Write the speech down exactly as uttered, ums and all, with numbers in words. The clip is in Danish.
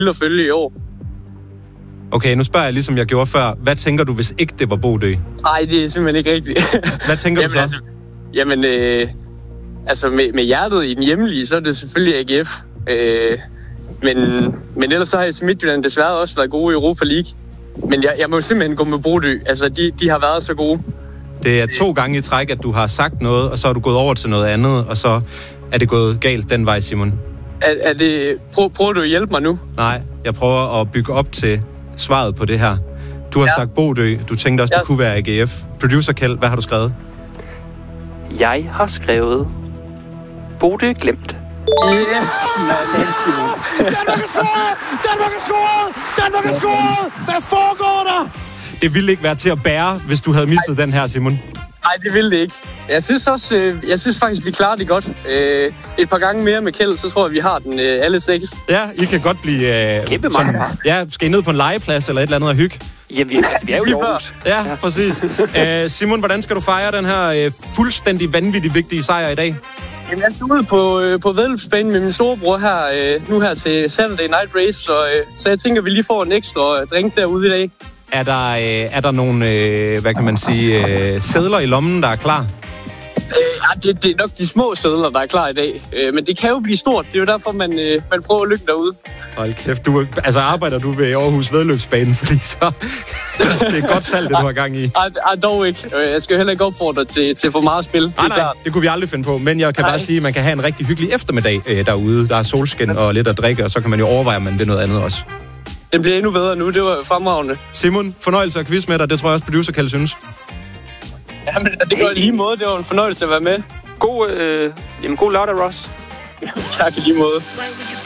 at følge i år. Okay, nu spørger jeg ligesom jeg gjorde før. Hvad tænker du, hvis ikke det var Bodø? Nej, det er simpelthen ikke rigtigt. Hvad tænker jamen, du så? Altså, jamen, øh, altså med, med hjertet i den hjemlige, så er det selvfølgelig A G F. Øh, men, men ellers så har jeg i Midtjylland desværre også været gode i Europa League. Men jeg, jeg må simpelthen gå med Bodø. Altså, de, de har været så gode. Det er to gange i træk, at du har sagt noget, og så er du gået over til noget andet, og så er det gået galt den vej, Simon. Er, er det, prøv, prøver du at hjælpe mig nu? Nej, jeg prøver at bygge op til svaret på det her. Du har ja. sagt Bodø. Du tænkte også, ja. det kunne være A G F. Producer Kjeld, hvad har du skrevet? Jeg har skrevet Bodø glemt. Ja, yeah. Sådan, Simon. Danmark er scoret! Danmark er scoret! Danmark er scoret! Hvad foregår der? Det ville ikke være til at bære, hvis du havde misset den her, Simon. Nej, det ville det ikke. Jeg synes også, øh, jeg synes faktisk, vi klarer det godt. Øh, et par gange mere med Kjeld, så tror jeg, vi har den øh, alle seks. Ja, I kan godt blive... Øh, Kæmpe mange. Ja, skal I ned på en legeplads eller et eller andet og hygge? Jamen, vi, altså, vi er jo i Aarhus. Ja, ja. Præcis. Æ, Simon, hvordan skal du fejre den her øh, fuldstændig vanvittigt vigtige sejr i dag? Jamen, jeg skal ud på, øh, på væddeløbsbanen med min storebror her, øh, nu her til Saturday Night Race, så, øh, så jeg tænker, vi lige får en ekstra drink derude i dag. Er der, øh, er der nogle, øh, hvad kan man sige, øh, sedler i lommen, der er klar? Øh, ja, det, det er nok de små sedler, der er klar i dag. Øh, men det kan jo blive stort. Det er jo derfor, man, øh, man prøver at lykke derude. Hold kæft, du, altså arbejder du ved Aarhus Væddeløbsbanen, fordi så det er godt salg, det du har gang i. Ej, ej, dog ikke. Jeg skal jo heller ikke opfordre til, til for meget spil. Nej, nej, det kunne vi aldrig finde på. Men jeg kan nej. bare sige, at man kan have en rigtig hyggelig eftermiddag øh, derude. Der er solskin og lidt at drikke, og så kan man jo overveje, om man vil noget andet også. Det bliver endnu bedre nu. Det var fremragende. Simon, fornøjelse at quiz med dig. Det tror jeg også, producer Kalle synes. Jamen, det går i lige måde. Det var en fornøjelse at være med. God, øh, jamen, god lørdag, Ross. Tak i lige måde.